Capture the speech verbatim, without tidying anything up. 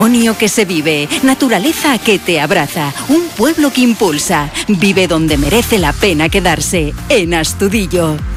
Patrimonio que se vive, naturaleza que te abraza, un pueblo que impulsa. Vive donde merece la pena quedarse, en Astudillo.